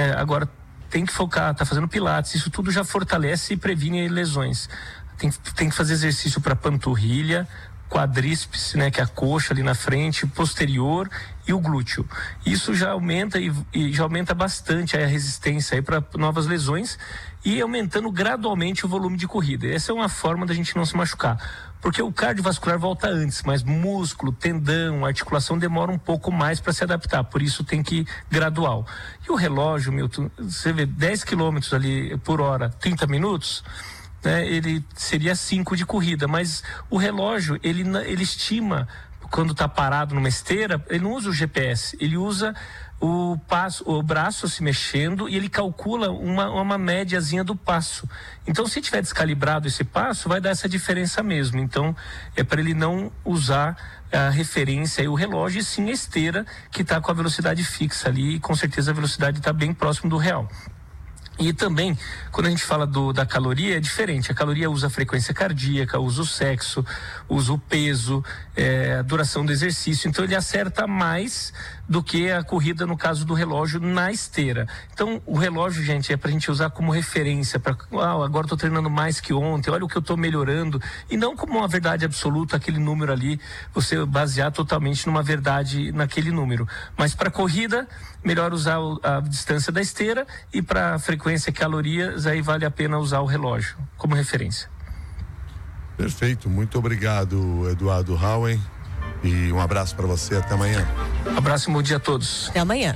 né? Agora tem que focar, tá fazendo pilates, isso tudo já fortalece e previne lesões. Tem que fazer exercício para panturrilha, quadríceps, né, que é a coxa ali na frente, posterior e o glúteo. Isso já aumenta e já aumenta bastante a resistência aí para novas lesões e aumentando gradualmente o volume de corrida. Essa é uma forma da gente não se machucar, porque o cardiovascular volta antes, mas músculo, tendão, articulação demora um pouco mais para se adaptar, por isso tem que ir gradual. E o relógio, Milton, você vê 10 km ali por hora, 30 minutos, né, ele seria 5 de corrida, mas o relógio, ele estima, quando está parado numa esteira, ele não usa o GPS, ele usa o braço se mexendo e ele calcula uma médiazinha do passo. Então, se tiver descalibrado esse passo, vai dar essa diferença mesmo. Então, é para ele não usar a referência e o relógio, e sim a esteira, que está com a velocidade fixa ali, e com certeza a velocidade está bem próximo do real. E também, quando a gente fala da caloria, é diferente. A caloria usa a frequência cardíaca, usa o sexo, usa o peso, a duração do exercício. Então, ele acerta mais do que a corrida, no caso do relógio, na esteira. Então, o relógio, gente, é pra gente usar como referência. Agora estou treinando mais que ontem, olha o que eu estou melhorando. E não como uma verdade absoluta, aquele número ali, você basear totalmente numa verdade naquele número. Mas para corrida, melhor usar a distância da esteira, e para frequência e calorias, aí vale a pena usar o relógio como referência. Perfeito, muito obrigado, Eduardo Hauen, e um abraço para você, até amanhã. Abraço e bom dia a todos. Até amanhã.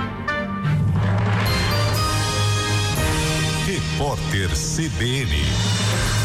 Repórter CBN.